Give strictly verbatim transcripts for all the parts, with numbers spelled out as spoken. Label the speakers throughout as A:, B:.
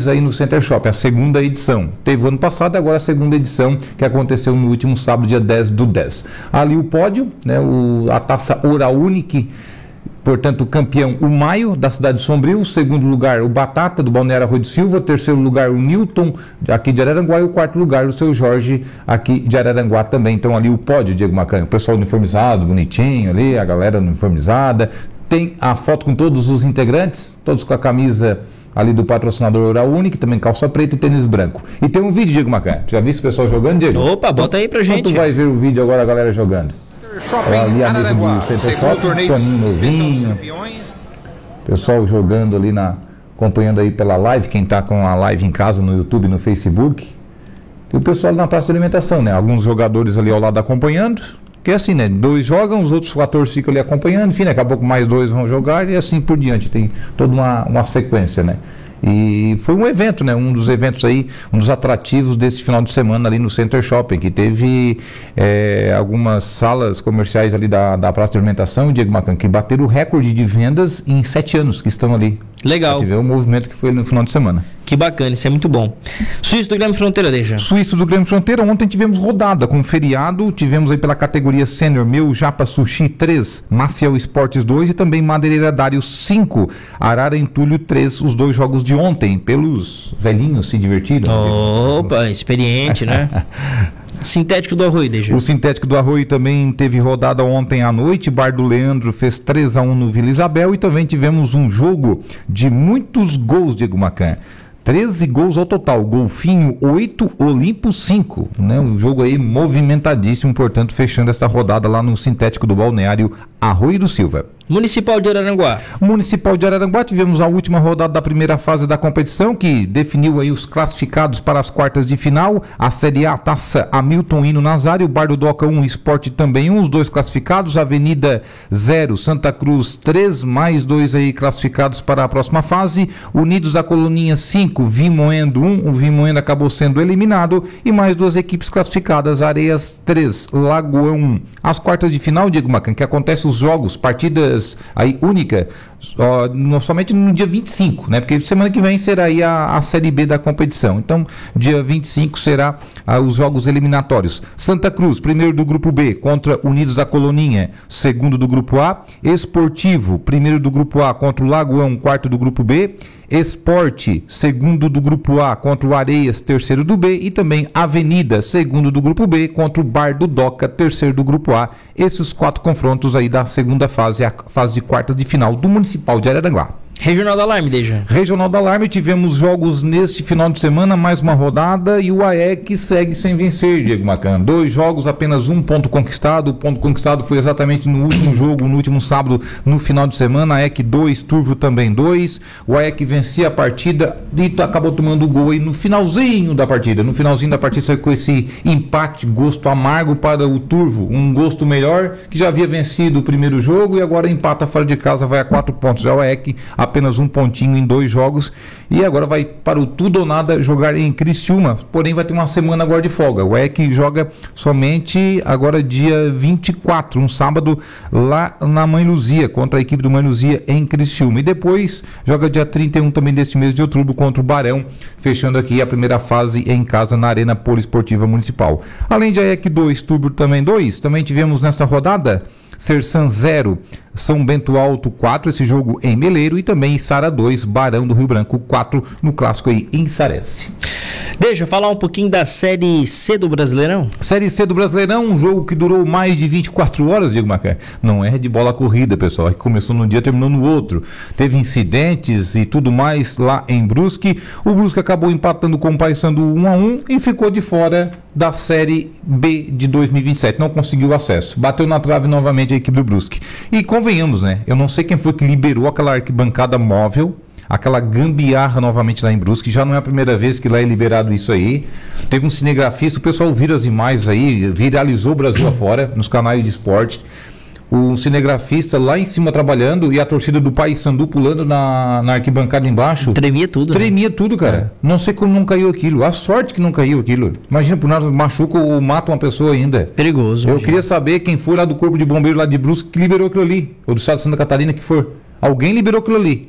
A: vezes aí no Center Shopping, a segunda edição. Teve o ano passado, agora a segunda edição, que aconteceu no último sábado, dia dez do dez. Ali o pódio, né, o, a taça Oral Unique, portanto, o campeão, o Maio, da cidade de Sombrio. Segundo lugar, o Batata, do Balneário Arroio do Silva. Terceiro lugar, o Newton, aqui de Araranguá. E o quarto lugar, o Seu Jorge, aqui de Araranguá também. Então, ali o pódio, Diego Macanha. O pessoal uniformizado, bonitinho ali, a galera uniformizada. Tem a foto com todos os integrantes, todos com a camisa ali do patrocinador Oral Unique, também calça preta e tênis branco. E tem um vídeo, Diego Macanha. Já viu o pessoal jogando, Diego?
B: Opa, bota aí pra gente.
A: Então, tu vai ver o vídeo agora, a galera jogando.
C: Shopping
A: ali a
C: Araranguá,
A: mesa do Center Shopping, caninho novinho, pessoal jogando ali, na, acompanhando aí pela live, quem está com a live em casa no YouTube, no Facebook, e o pessoal na praça de alimentação, né? Alguns jogadores ali ao lado acompanhando, que é assim, né? Dois jogam, os outros quatorze ficam ali acompanhando, enfim, né? Daqui a pouco mais dois vão jogar e assim por diante, tem toda uma, uma sequência, né? E foi um evento, né? Um dos eventos aí, um dos atrativos desse final de semana ali no Center Shopping, que teve é, algumas salas comerciais ali da, da praça de alimentação, Diego Macan, que bateram o recorde de vendas em sete anos que estão ali.
B: Legal.
A: Tive um movimento que foi no final de semana.
B: Que bacana, isso é muito bom. Suíço do Grêmio Fronteira, deixa.
A: Suíço do Grêmio Fronteira, ontem tivemos rodada com feriado, tivemos aí pela categoria Sênior, Meu Japa Sushi três, Maciel Esportes dois e também Madeireira Dário cinco, Arara Entulho três, os dois jogos de ontem, pelos velhinhos se divertiram.
B: Opa, experiente, né? Sintético do Arroio, deixa.
A: O Sintético do Arroio também teve rodada ontem à noite. Bar do Leandro fez três a um no Vila Isabel e também tivemos um jogo de muitos gols, Diego Macan. treze gols ao total, Golfinho oito, Olimpo cinco, né? Um jogo aí movimentadíssimo, portanto, fechando essa rodada lá no Sintético do Balneário Arroio do Silva.
B: Municipal de Araranguá.
A: Municipal de Araranguá, tivemos a última rodada da primeira fase da competição, que definiu aí os classificados para as quartas de final. A Série A, Taça Hamilton Hino Nazário, Bar do Doca um, Esporte também um, os dois classificados. Avenida zero, Santa Cruz três, mais dois aí classificados para a próxima fase. Unidos da Coloninha cinco, Vimoendo um, o Vimoendo acabou sendo eliminado. E mais duas equipes classificadas, Areias três, Lagoão um. As quartas de final, Diego Macan, que acontece os jogos, partidas aí única, ó, no, somente no dia vinte e cinco, né? Porque semana que vem será aí a, a Série B da competição. Então, dia vinte e cinco será ah, os jogos eliminatórios. Santa Cruz, primeiro do grupo B, contra Unidos da Coloninha, segundo do grupo A. Esportivo, primeiro do grupo A, contra o Lagoão, quarto do grupo B. Esporte, segundo do grupo A, contra o Areias, terceiro do B. E também Avenida, segundo do grupo B, contra o Bar do Doca, terceiro do grupo A. Esses quatro confrontos aí da segunda fase, a fase de quarta de final do Municipal de Araranguá.
B: Regional do Alarme, Deja.
A: Regional do Alarme, tivemos jogos neste final de semana, mais uma rodada, e o A E C segue sem vencer, Diego Macan. Dois jogos, apenas um ponto conquistado. O ponto conquistado foi exatamente no último jogo, no último sábado, no final de semana. A E C dois, Turvo também dois. O A E C vencia a partida e acabou tomando o gol aí no finalzinho da partida. No finalzinho da partida saiu com esse empate, gosto amargo para o Turvo. Um gosto melhor, que já havia vencido o primeiro jogo e agora empata fora de casa, vai a quatro pontos. Já o A E C apenas um pontinho em dois jogos e agora vai para o tudo ou nada jogar em Criciúma, porém vai ter uma semana agora de folga. O E C joga somente agora dia vinte e quatro, um sábado, lá na Mãe Luzia, contra a equipe do Mãe Luzia em Criciúma, e depois joga dia trinta e um também deste mês de outubro contra o Barão, fechando aqui a primeira fase em casa na Arena Poliesportiva Municipal. Além de A E C dois, Turbo também dois, também tivemos nesta rodada Sersan zero, São Bento Alto quatro, esse jogo em Meleiro, e também Sara dois, Barão do Rio Branco quatro, no clássico aí em Sarense.
B: Deixa eu falar um pouquinho da Série C do Brasileirão.
A: Série C do Brasileirão, um jogo que durou mais de vinte e quatro horas, Diego Macan. Não é de bola corrida, pessoal, que começou num dia e terminou no outro. Teve incidentes e tudo mais lá em Brusque. O Brusque acabou empatando com o Paysandu um a um e ficou de fora da Série B de dois mil e vinte e sete. Não conseguiu acesso. Bateu na trave novamente a equipe do Brusque. E convenhamos, né? Eu não sei quem foi que liberou aquela arquibancada móvel, aquela gambiarra novamente lá em Brusque. Já não é a primeira vez que lá é liberado isso aí. Teve um cinegrafista, o pessoal vira as imagens aí, viralizou o Brasil afora, nos canais de esporte. O cinegrafista lá em cima trabalhando e a torcida do Paysandu pulando na, na arquibancada embaixo.
B: Tremia tudo.
A: Tremia né? tudo, cara. É. Não sei como não caiu aquilo. A sorte que não caiu aquilo. Imagina, por nada machuca ou mata uma pessoa ainda.
B: Perigoso.
A: Eu
B: imagina.
A: queria saber quem foi lá do Corpo de Bombeiro lá de Brusque que liberou aquilo ali. Ou do estado de Santa Catarina que for. Alguém liberou aquilo ali.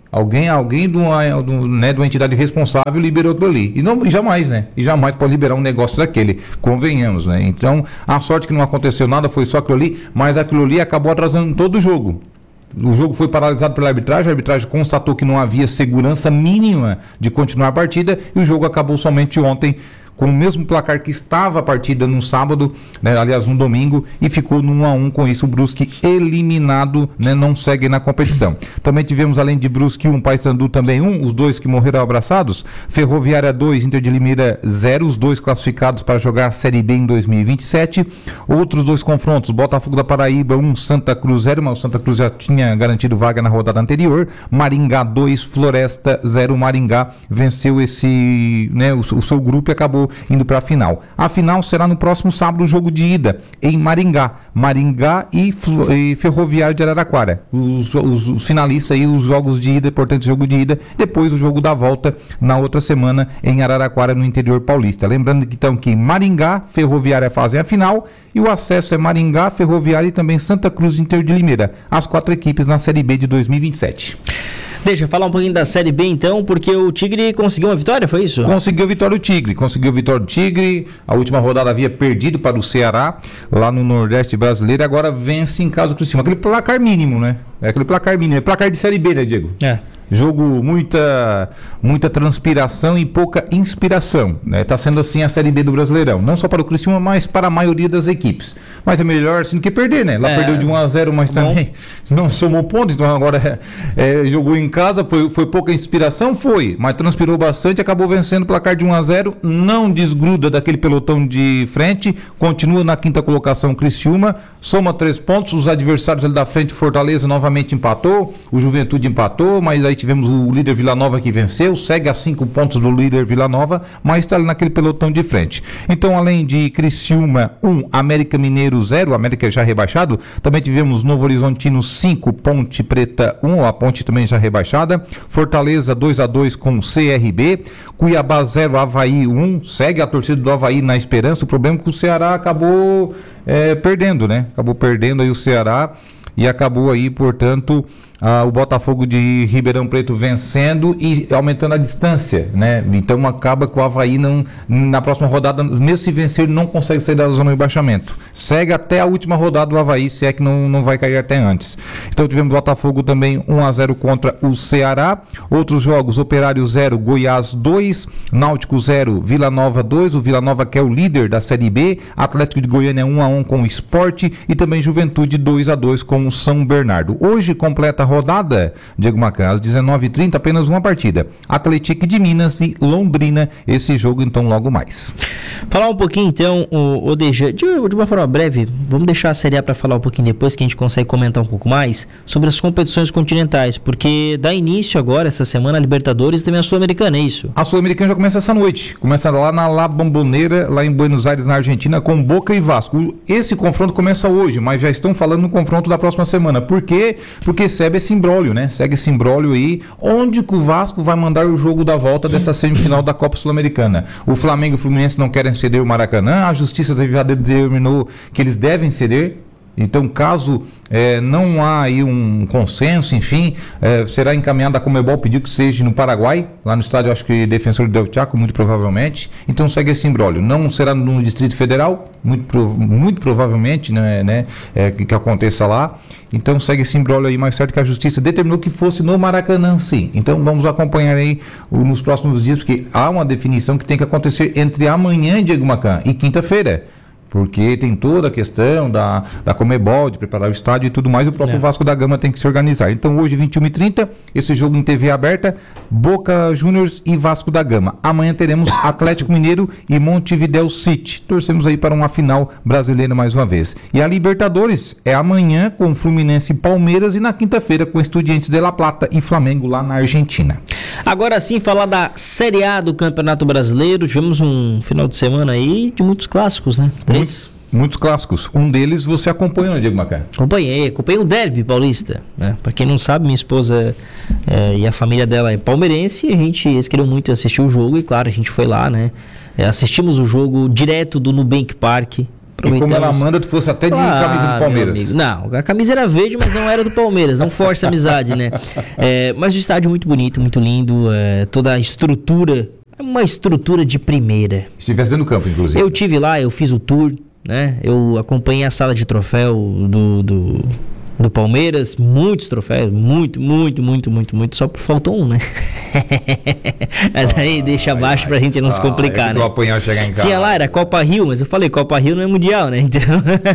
A: Alguém, alguém de uma, de, né, de uma entidade responsável liberou aquilo ali. E, não, e jamais, né? E jamais pode liberar um negócio daquele, convenhamos, né? Então, a sorte que não aconteceu nada, foi só aquilo ali, mas aquilo ali acabou atrasando todo o jogo. O jogo foi paralisado pela arbitragem, a arbitragem constatou que não havia segurança mínima de continuar a partida e o jogo acabou somente ontem, com o mesmo placar que estava a partida no sábado, né, aliás no domingo, e ficou no um a um. Com isso o Brusque eliminado, né, não segue na competição. Também tivemos, além de Brusque um, Paysandu também um, os dois que morreram abraçados. Ferroviária dois, Inter de Limeira zero, os dois classificados para jogar a Série B em dois mil e vinte e sete. Outros dois confrontos, Botafogo da Paraíba um, Santa Cruz zero, mas o Santa Cruz já tinha garantido vaga na rodada anterior. Maringá dois, Floresta zero, Maringá venceu esse, né, o, o seu grupo e acabou indo para a final. A final será no próximo sábado, o jogo de ida em Maringá. Maringá e, e Ferroviário de Araraquara. Os, os, os finalistas aí, os jogos de ida, portanto, jogo de ida. Depois o jogo da volta na outra semana em Araraquara, no interior paulista. Lembrando que então que Maringá, Ferroviária fazem a final e o acesso é Maringá, Ferroviária e também Santa Cruz, Inter de Limeira. As quatro equipes na Série B de dois mil e vinte e sete.
B: Deixa eu falar um pouquinho da Série B então, porque o Tigre conseguiu uma vitória, foi isso?
A: Conseguiu a vitória do Tigre, conseguiu a vitória do Tigre, a última rodada havia perdido para o Ceará, lá no Nordeste brasileiro, agora vence em casa do Criciúma. Aquele placar mínimo, né? É aquele placar mínimo, é placar de Série B, né, Diego?
B: É.
A: Jogo, muita, muita transpiração e pouca inspiração, né? Tá sendo assim a Série B do Brasileirão, não só para o Criciúma, mas para a maioria das equipes. Mas é melhor assim do que perder, né? Lá
B: é,
A: perdeu de um a zero, mas bom, também não somou ponto, então agora é, é, jogou em casa, foi, foi pouca inspiração, foi, mas transpirou bastante, acabou vencendo o placar de um a zero, não desgruda daquele pelotão de frente, continua na quinta colocação Criciúma, soma três pontos, os adversários ali da frente, Fortaleza novamente empatou, o Juventude empatou, mas aí tivemos o líder Vila Nova que venceu, segue a cinco pontos do líder Vila Nova, mas está ali naquele pelotão de frente. Então, além de Criciúma um, América Mineiro zero, América já rebaixado, também tivemos Novo Horizontino cinco, Ponte Preta um, a Ponte também já rebaixada, Fortaleza dois a dois com C R B, Cuiabá zero, Avaí um, segue a torcida do Avaí na esperança. O problema é que o Ceará acabou é, perdendo, né? Acabou perdendo aí o Ceará e acabou aí, portanto, ah, o Botafogo de Ribeirão Preto vencendo e aumentando a distância, né? Então acaba que o Avaí não, na próxima rodada, mesmo se vencer, ele não consegue sair da zona de rebaixamento. Segue até a última rodada do Avaí, se é que não, não vai cair até antes. Então tivemos Botafogo também um a zero contra o Ceará. Outros jogos, Operário zero, Goiás dois, Náutico zero, Vila Nova dois, o Vila Nova que é o líder da Série B, Atlético de Goiânia um a um com o Sport e também Juventude dois a dois com o São Bernardo. Hoje completa a rodada, Diego Macan, às dezenove e trinta, apenas uma partida. Atlético de Minas e Londrina, esse jogo então logo mais.
B: Falar um pouquinho então, o, o Deja, de, de uma forma breve, vamos deixar a Série A para falar um pouquinho depois, que a gente consegue comentar um pouco mais sobre as competições continentais, porque dá início agora, essa semana, a Libertadores e também a Sul-Americana, é isso?
A: A Sul-Americana já começa essa noite, começa lá na La Bombonera, lá em Buenos Aires, na Argentina, com Boca e Vasco. Esse confronto começa hoje, mas já estão falando no confronto da próxima semana. Por quê? Porque segue esse imbróglio, né? Segue esse imbróglio aí, onde que o Vasco vai mandar o jogo da volta dessa semifinal da Copa Sul-Americana. O Flamengo e o Fluminense não querem ceder o Maracanã, a Justiça já determinou que eles devem ceder. Então, caso é, não há aí um consenso, enfim, é, será encaminhado a Conmebol, pediu que seja no Paraguai, lá no estádio, acho que Defensor del Chaco, muito provavelmente. Então, segue esse imbróglio. Não será no Distrito Federal, muito, prov- muito provavelmente, né, né, é, que, que aconteça lá. Então, segue esse imbróglio aí, mais certo que a Justiça determinou que fosse no Maracanã, sim. Então, vamos acompanhar aí o, nos próximos dias, porque há uma definição que tem que acontecer entre amanhã, Diego Macan, e quinta-feira. Porque tem toda a questão da, da Conmebol, de preparar o estádio e tudo mais, o próprio é. Vasco da Gama tem que se organizar. Então hoje, vinte e uma e trinta, esse jogo em T V aberta, Boca Juniors e Vasco da Gama. Amanhã teremos Atlético Mineiro e Montevidéu City. Torcemos aí para uma final brasileira mais uma vez. E a Libertadores é amanhã com Fluminense e Palmeiras e na quinta-feira com Estudiantes de La Plata e Flamengo lá na Argentina.
B: Agora sim, falar da Série A do Campeonato Brasileiro. Tivemos um final de semana aí de muitos clássicos, né?
A: Muitos, muitos clássicos. Um deles você acompanhou, Diego Macan?
B: Acompanhei, acompanhei o derby paulista, né? Para quem não sabe, minha esposa é, e a família dela é palmeirense, e a gente, eles queriam muito assistir o jogo e claro, a gente foi lá, né? É, assistimos o jogo direto do Nubank Park,
A: E como ela manda, tu fosse até de
B: claro,
A: camisa do Palmeiras.
B: Não, a camisa era verde, mas não era do Palmeiras. Não força a amizade, né? É, mas o estádio muito bonito, muito lindo. É, toda a estrutura, é uma estrutura de primeira.
A: Estivesse dentro do campo, inclusive.
B: Eu tive lá, eu fiz o tour, né? Eu acompanhei a sala de troféu do... do do Palmeiras, muitos troféus, muito, muito, muito, muito, muito, só faltou um, né? Mas aí ah, deixa abaixo ai, pra gente não ah, se complicar, é né?
A: Apanhar, chegar em casa.
B: Tinha lá, era Copa Rio, mas eu falei, Copa Rio não é mundial, né? Então...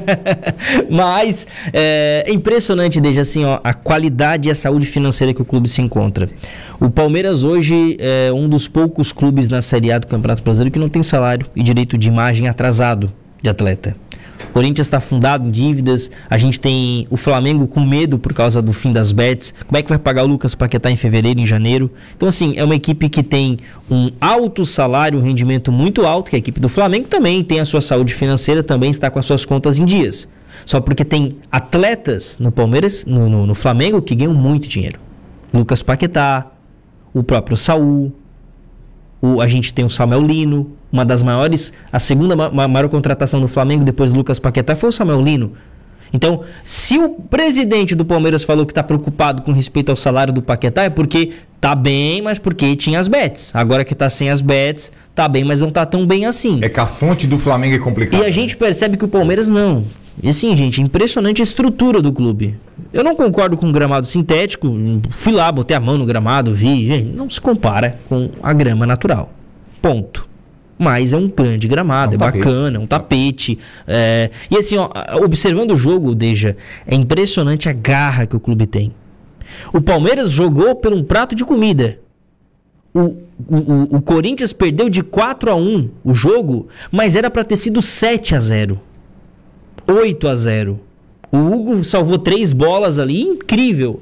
B: mas é, é impressionante, desde assim, ó, a qualidade e a saúde financeira que o clube se encontra. O Palmeiras hoje é um dos poucos clubes na Série A do Campeonato Brasileiro que não tem salário e direito de imagem atrasado de atleta. O Corinthians está afundado em dívidas, a gente tem o Flamengo com medo por causa do fim das bets. Como é que vai pagar o Lucas Paquetá em fevereiro, em janeiro? Então, assim, é uma equipe que tem um alto salário, um rendimento muito alto, que a equipe do Flamengo também tem a sua saúde financeira, também está com as suas contas em dias. Só porque tem atletas no Palmeiras, no, no, no Flamengo, que ganham muito dinheiro. Lucas Paquetá, o próprio Saul, o, a gente tem o Samuel Lino, uma das maiores, a segunda ma- maior contratação do Flamengo depois do Lucas Paquetá foi o Samuel Lino. Então, se o presidente do Palmeiras falou que está preocupado com respeito ao salário do Paquetá, é porque tá bem, mas porque tinha as bets. Agora que tá sem as bets, tá bem, mas não tá tão bem assim.
A: É que a fonte do Flamengo é complicada.
B: E a gente percebe que o Palmeiras não. E assim, gente, impressionante a estrutura do clube. Eu não concordo com o gramado sintético, fui lá, botei a mão no gramado, vi, gente, não se compara com a grama natural. Ponto. Mas é um grande gramado, é, um é bacana, é um tapete. É... E assim, ó, observando o jogo, Deja, é impressionante a garra que o clube tem. O Palmeiras jogou por um prato de comida. O, o, o, o Corinthians perdeu de quatro a um o jogo, mas era para ter sido sete a zero. oito a zero. O Hugo salvou três bolas ali, incrível.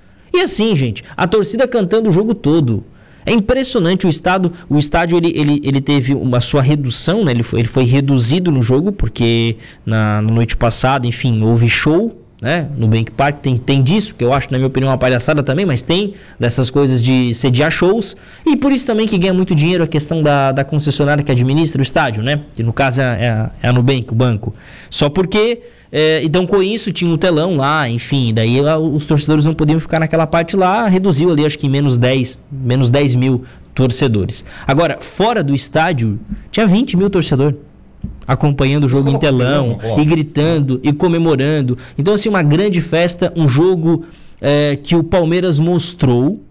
B: E assim, gente, a torcida cantando o jogo todo. É impressionante o estádio, o estádio ele, ele, ele teve uma sua redução, né? ele, foi, ele foi reduzido no jogo, porque na, na noite passada, enfim, houve show, né? No Bank Park, tem, tem disso, que eu acho, na minha opinião, uma palhaçada também, mas tem dessas coisas de sediar shows, e por isso também que ganha muito dinheiro a questão da, da concessionária que administra o estádio, né? Que no caso é, é, é a Nubank, o banco. Só porque... É, então com isso tinha um telão lá, enfim, daí lá, os torcedores não podiam ficar naquela parte lá, reduziu ali acho que em menos dez, menos dez mil torcedores. Agora, fora do estádio, tinha vinte mil torcedores acompanhando o jogo em telão, e gritando, e comemorando. Então assim, uma grande festa, um jogo é, que o Palmeiras mostrou,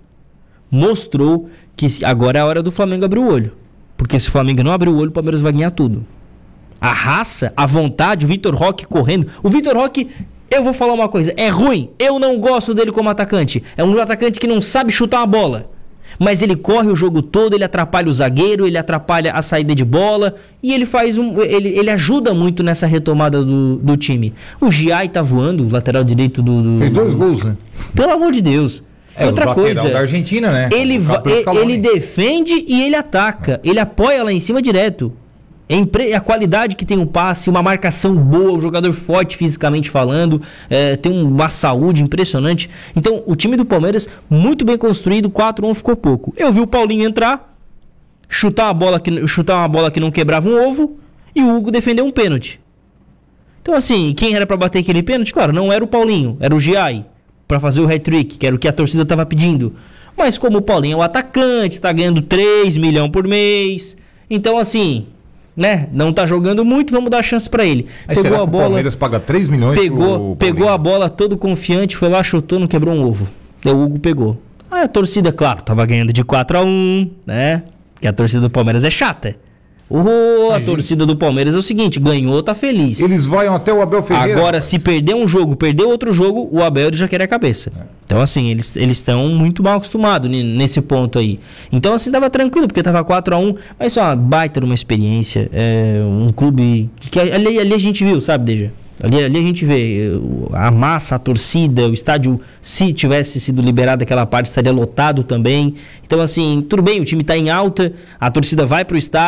B: mostrou que agora é a hora do Flamengo abrir o olho. Porque se o Flamengo não abrir o olho, o Palmeiras vai ganhar tudo. A raça, a vontade, o Vitor Roque correndo. O Vitor Roque, eu vou falar uma coisa, é ruim. Eu não gosto dele como atacante. É um atacante que não sabe chutar uma bola. Mas ele corre o jogo todo, ele atrapalha o zagueiro, ele atrapalha a saída de bola. E ele faz um. Ele, ele ajuda muito nessa retomada do, do time. O Giai tá voando, o lateral direito do. do
A: Fez dois gols, né?
B: Pelo amor de Deus.
A: É,
B: outra coisa.
A: Da Argentina, né?
B: Ele, va- ele, ele defende e ele ataca. Ele apoia lá em cima direto. A qualidade que tem um passe, uma marcação boa, um jogador forte fisicamente falando, é, tem uma saúde impressionante. Então, o time do Palmeiras, muito bem construído, quatro a um ficou pouco. Eu vi o Paulinho entrar, chutar uma bola que, chutar uma bola que não quebrava um ovo, e o Hugo defender um pênalti. Então, assim, quem era pra bater aquele pênalti? Claro, não era o Paulinho, era o Giai, pra fazer o hat-trick, que era o que a torcida tava pedindo. Mas como o Paulinho é o atacante, tá ganhando três milhões por mês, então, assim... né? Não tá jogando muito, vamos dar chance pra ele.
A: Aí
B: pegou
A: será
B: a
A: que
B: bola,
A: o Palmeiras paga três milhões
B: pegou, pegou a bola todo confiante, foi lá, chutou, não quebrou um ovo. Daí o Hugo pegou. Aí a torcida, claro, tava ganhando de quatro a um, né? Que a torcida do Palmeiras é chata. Oh, a torcida do Palmeiras é o seguinte, ganhou, tá feliz.
A: Eles vão até o Abel Ferreira.
B: Agora, se perder um jogo, perder outro jogo, o Abel já quer a cabeça. É. Então, assim, eles estão muito mal acostumados nesse ponto aí. Então, assim, tava tranquilo, porque tava quatro a um, mas só uma baita uma experiência. É um clube que ali, ali a gente viu, sabe, Deja? Ali, ali a gente vê a massa, a torcida, o estádio, se tivesse sido liberado aquela parte, estaria lotado também. Então, assim, tudo bem, o time está em alta, a torcida vai para o estádio,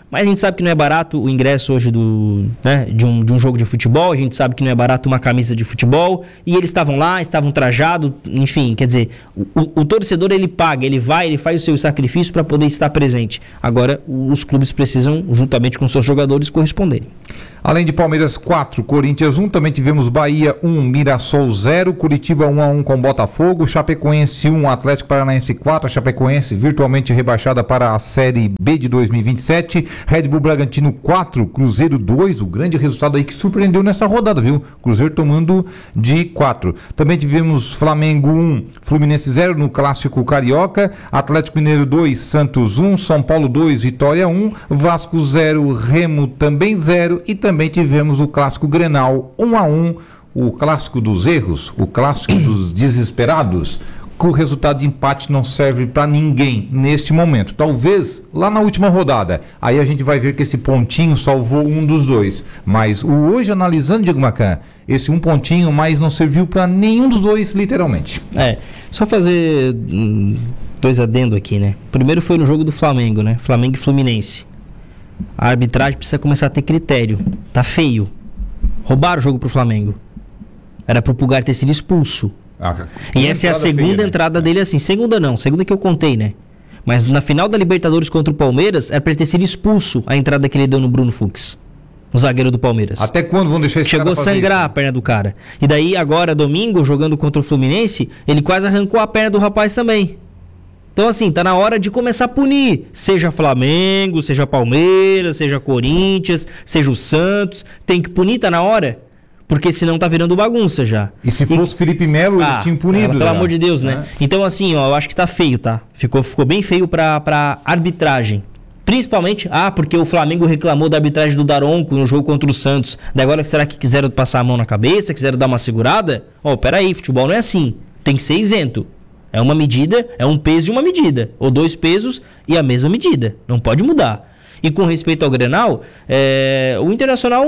B: Mas a gente sabe que não é barato o ingresso hoje do, né, de, um, de um jogo de futebol, a gente sabe que não é barato uma camisa de futebol, e eles estavam lá, estavam trajados, enfim, quer dizer, o, o, o torcedor ele paga, ele vai, ele faz o seu sacrifício para poder estar presente. Agora, os clubes precisam, juntamente com seus jogadores, corresponderem.
A: Além de Palmeiras quatro, Corinthians um, também tivemos Bahia um, Mirassol zero, Curitiba um a um com Botafogo, Chapecoense um, Atlético Paranaense quatro, a Chapecoense virtualmente rebaixada para a Série B de dois mil e vinte e sete, Red Bull Bragantino quatro, Cruzeiro dois, o grande resultado aí que surpreendeu nessa rodada, viu? Cruzeiro tomando de quatro. Também tivemos Flamengo um, Fluminense zero no Clássico Carioca, Atlético Mineiro dois, Santos um, São Paulo dois, Vitória um, Vasco zero, Remo também zero e também tivemos o Clássico Grenal um a um, o Clássico dos erros, o Clássico dos desesperados. Que o resultado de empate não serve para ninguém neste momento. Talvez lá na última rodada. Aí a gente vai ver que esse pontinho salvou um dos dois. Mas o hoje, analisando, Diego Macan, esse um pontinho mais não serviu para nenhum dos dois, literalmente.
B: É, só fazer hum, dois adendo aqui, né? Primeiro foi no jogo do Flamengo, né? Flamengo e Fluminense. A arbitragem precisa começar a ter critério. Tá feio. Roubaram o jogo pro Flamengo. Era pro Pulgar ter sido expulso. Ah, e essa é a segunda feia, entrada né? dele assim. Segunda não, segunda que eu contei, né? Mas na final da Libertadores contra o Palmeiras, é pra ele ter sido expulso a entrada que ele deu no Bruno Fux, o zagueiro do Palmeiras.
A: Até quando vão deixar esse
B: Chegou
A: cara
B: a sangrar isso? A perna do cara. E daí agora, domingo, jogando contra o Fluminense, ele quase arrancou a perna do rapaz também. Então assim, tá na hora de começar a punir. Seja Flamengo, seja Palmeiras, seja Corinthians, seja o Santos. Tem que punir, tá na hora. Porque senão tá virando bagunça já.
A: E se fosse e... Felipe Melo, eles ah, tinham punido.
B: Pelo
A: já.
B: amor de Deus, né? É. Então assim, ó, eu acho que tá feio, tá? Ficou, ficou bem feio pra, pra arbitragem. Principalmente, ah, porque o Flamengo reclamou da arbitragem do Daronco no jogo contra o Santos. Daí agora, será que quiseram passar a mão na cabeça? Quiseram dar uma segurada? Ó, oh, peraí, futebol não é assim. Tem que ser isento. É uma medida, é um peso e uma medida. Ou dois pesos e a mesma medida. Não pode mudar. E com respeito ao Grenal, é, o Internacional,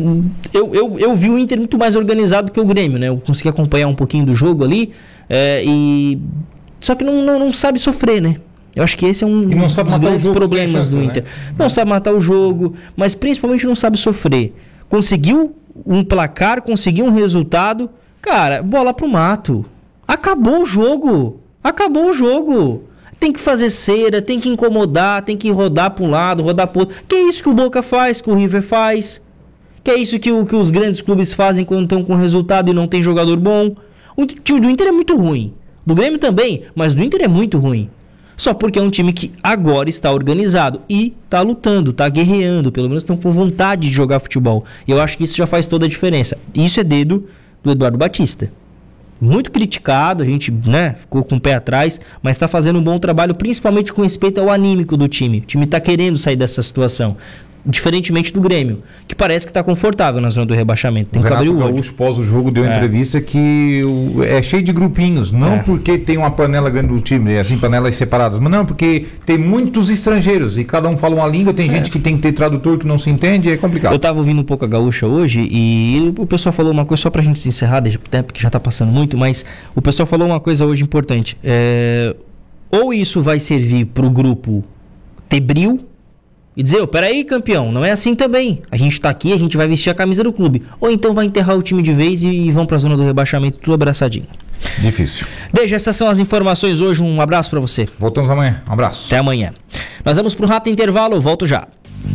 B: eu, eu, eu vi o Inter muito mais organizado que o Grêmio, né? Eu consegui acompanhar um pouquinho do jogo ali, é, e só que não, não, não sabe sofrer, né? Eu acho que esse é um dos grandes problemas do Inter. Né? Não sabe matar o jogo, mas principalmente não sabe sofrer. Conseguiu um placar, conseguiu um resultado, cara, bola pro mato. Acabou o jogo, acabou o jogo. Tem que fazer cera, tem que incomodar, tem que rodar para um lado, rodar para o outro. Que é isso que o Boca faz, que o River faz. Que é isso que, o, que os grandes clubes fazem quando estão com resultado e não tem jogador bom. O time do Inter é muito ruim. Do Grêmio também, mas do Inter é muito ruim. Só porque é um time que agora está organizado e está lutando, está guerreando. Pelo menos estão com vontade de jogar futebol. E eu acho que isso já faz toda a diferença. Isso é dedo do Eduardo Batista. Muito criticado, a gente, né, ficou com o pé atrás, mas está fazendo um bom trabalho, principalmente com respeito ao anímico do time. O time está querendo sair dessa situação, diferentemente do Grêmio, que parece que está confortável na zona do rebaixamento. Tem
A: o
B: que
A: Renato
B: abrir o olho.
A: Gaúcho, pós o jogo, deu uma
B: é.
A: entrevista que o, é cheio de grupinhos, não é. porque tem uma panela grande do time, assim, panelas separadas, mas não, porque tem muitos estrangeiros e cada um fala uma língua, tem é. gente que tem que ter tradutor que não se entende, é complicado.
B: Eu estava ouvindo um pouco a Gaúcha hoje e o pessoal falou uma coisa, só pra gente se encerrar, até porque já está passando muito, mas o pessoal falou uma coisa hoje importante. É, ou isso vai servir pro grupo ter brio, e dizer, oh, peraí, campeão, não é assim também. A gente tá aqui, a gente vai vestir a camisa do clube. Ou então vai enterrar o time de vez e, e vão pra zona do rebaixamento tudo abraçadinho.
A: Difícil.
B: Desde essas são as informações hoje. Um abraço pra você.
A: Voltamos amanhã. Um abraço.
B: Até amanhã. Nós vamos pro rápido intervalo. Eu volto já.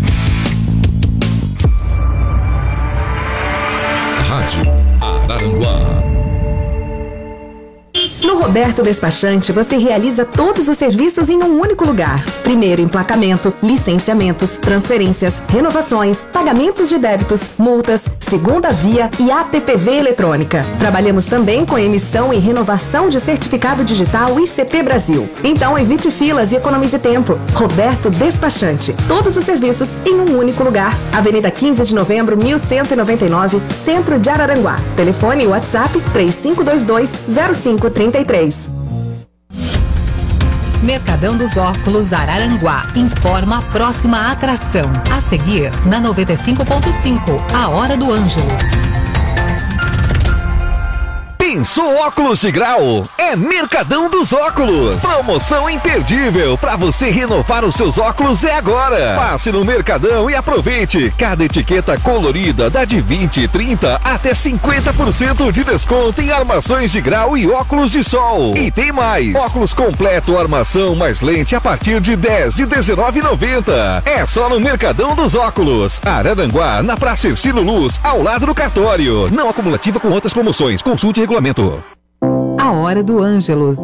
C: Rádio Araranguá.
D: No Roberto Despachante, você realiza todos os serviços em um único lugar. Primeiro, emplacamento, licenciamentos, transferências, renovações, pagamentos de débitos, multas, segunda via e A T P V eletrônica. Trabalhamos também com emissão e renovação de certificado digital I C P Brasil. Então, evite filas e economize tempo. Roberto Despachante. Todos os serviços em um único lugar. Avenida quinze de novembro, mil cento e noventa e nove, Centro de Araranguá. Telefone e WhatsApp três cinco dois dois, zero cinco três três.
E: Mercadão dos Óculos Araranguá informa a próxima atração. A seguir, na noventa e cinco ponto cinco, a Hora do Ângelus.
F: Pensou óculos de grau? É Mercadão dos Óculos. Promoção imperdível para você renovar os seus óculos é agora. Passe no Mercadão e aproveite. Cada etiqueta colorida dá de vinte, trinta até cinquenta por cento de desconto em armações de grau e óculos de sol. E tem mais. Óculos completo, armação mais lente a partir de dez de dezenove e noventa. É só no Mercadão dos Óculos. Araranguá, na Praça Ercílio Luz, ao lado do cartório. Não acumulativa com outras promoções. Consulte regulamento.
E: A Hora do Ângelus.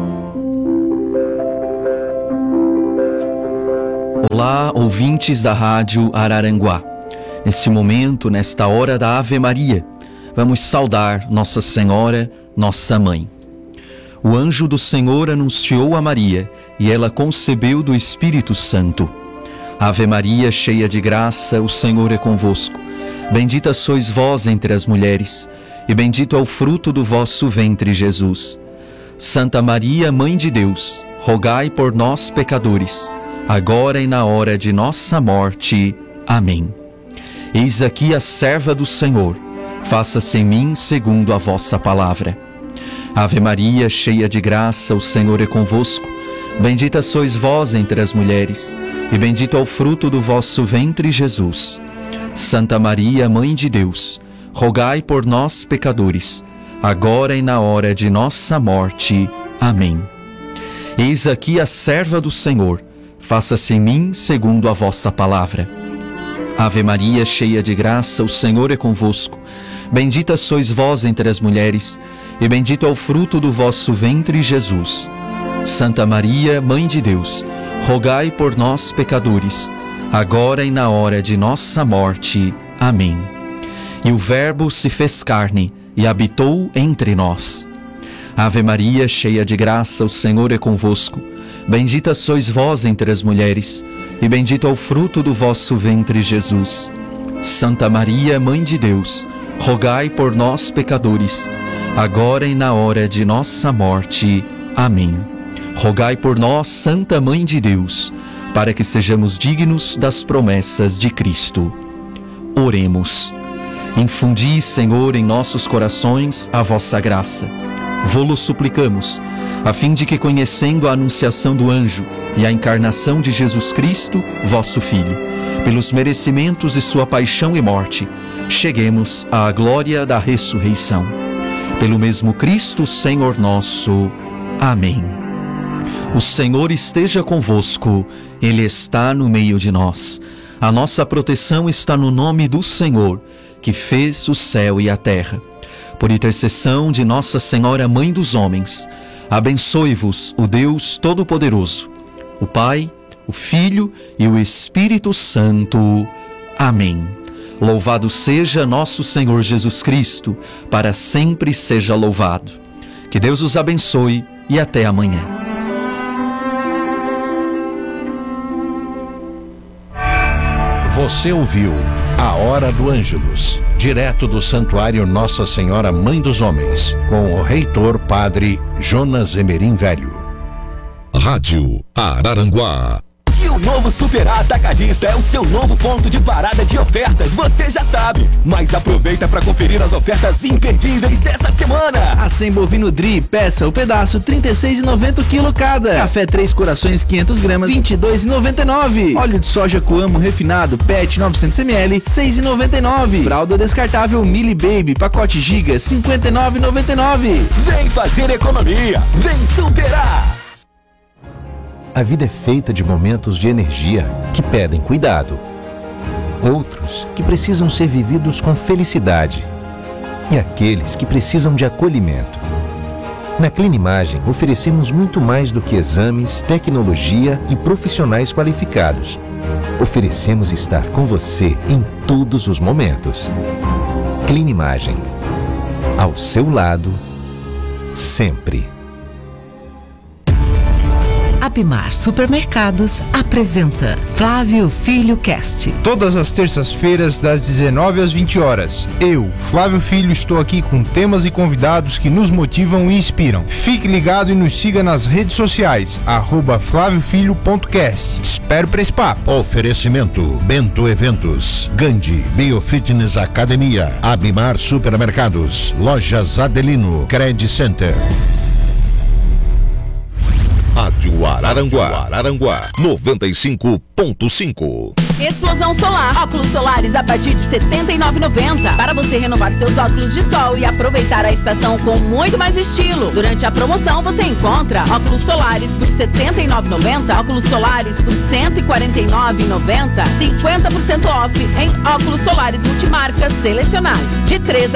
G: Olá, ouvintes da Rádio Araranguá. Nesse momento, nesta hora da Ave Maria, vamos saudar Nossa Senhora, nossa Mãe. O anjo do Senhor anunciou a Maria e ela concebeu do Espírito Santo. Ave Maria, cheia de graça, o Senhor é convosco. Bendita sois vós entre as mulheres, e bendito é o fruto do vosso ventre, Jesus. Santa Maria, Mãe de Deus, rogai por nós, pecadores, agora e na hora de nossa morte. Amém. Eis aqui a serva do Senhor, faça-se em mim segundo a vossa palavra. Ave Maria, cheia de graça, o Senhor é convosco. Bendita sois vós entre as mulheres, e bendito é o fruto do vosso ventre, Jesus. Santa Maria, Mãe de Deus, rogai por nós, pecadores, agora e na hora de nossa morte. Amém. Eis aqui a serva do Senhor, faça-se em mim segundo a vossa palavra. Ave Maria, cheia de graça, o Senhor é convosco. Bendita sois vós entre as mulheres, e bendito é o fruto do vosso ventre, Jesus. Santa Maria, Mãe de Deus, rogai por nós, pecadores, agora e na hora de nossa morte. Amém. E o Verbo se fez carne e habitou entre nós. Ave Maria, cheia de graça, o Senhor é convosco. Bendita sois vós entre as mulheres, e bendito é o fruto do vosso ventre, Jesus. Santa Maria, Mãe de Deus, rogai por nós, pecadores, agora e na hora de nossa morte. Amém. Rogai por nós, Santa Mãe de Deus, para que sejamos dignos das promessas de Cristo. Oremos. Infundi, Senhor, em nossos corações a vossa graça. Vô-lo suplicamos, a fim de que, conhecendo a anunciação do anjo e a encarnação de Jesus Cristo, vosso Filho, pelos merecimentos de sua paixão e morte, cheguemos à glória da ressurreição. Pelo mesmo Cristo, Senhor nosso. Amém. O Senhor esteja convosco, Ele está no meio de nós. A nossa proteção está no nome do Senhor, que fez o céu e a terra. Por intercessão de Nossa Senhora, Mãe dos homens, abençoe-vos o Deus Todo-Poderoso, o Pai, o Filho e o Espírito Santo. Amém. Louvado seja nosso Senhor Jesus Cristo, para sempre seja louvado. Que Deus os abençoe e até amanhã.
H: Você ouviu A Hora do Ângelus, direto do Santuário Nossa Senhora Mãe dos Homens, com o reitor Padre Jonas Emerim Velho.
C: Rádio Araranguá.
I: E o novo Super Atacadista é o seu novo ponto de parada de ofertas, você já sabe. Mas aproveita para conferir as ofertas imperdíveis dessa semana.
J: Acém bovino Dri, peça o pedaço, trinta e seis reais e noventa centavos quilo cada. Café Três Corações, quinhentas gramas, vinte e dois reais e noventa e nove centavos. Óleo de soja Coamo refinado, P E T novecentos mililitros, seis reais e noventa e nove centavos. Fralda descartável Mili Baby, pacote Giga, cinquenta e nove reais e noventa e nove centavos.
I: Vem fazer economia, vem superar.
K: A vida é feita de momentos de energia que pedem cuidado. Outros que precisam ser vividos com felicidade. E aqueles que precisam de acolhimento. Na Clinimagem, oferecemos muito mais do que exames, tecnologia e profissionais qualificados. Oferecemos estar com você em todos os momentos. Clinimagem. Ao seu lado, sempre.
L: Abimar Supermercados apresenta Flávio Filho Cast.
M: Todas as terças-feiras, das dezenove às vinte horas. Eu, Flávio Filho, estou aqui com temas e convidados que nos motivam e inspiram. Fique ligado e nos siga nas redes sociais, arroba flávio filho ponto cast. Espero para esse papo.
H: Oferecimento Bento Eventos, Gandhi Biofitness Academia, Abimar Supermercados, Lojas Adelino, Cred Center.
C: Rádio Araranguá, Araranguá, noventa e cinco ponto cinco.
N: Explosão Solar. Óculos solares a partir de setenta e nove reais e noventa centavos. Para você renovar seus óculos de sol e aproveitar a estação com muito mais estilo. Durante a promoção você encontra óculos solares por setenta e nove reais e noventa centavos, óculos solares por cento e quarenta e nove reais e noventa centavos, cinquenta por cento off em óculos solares multimarcas selecionados. De três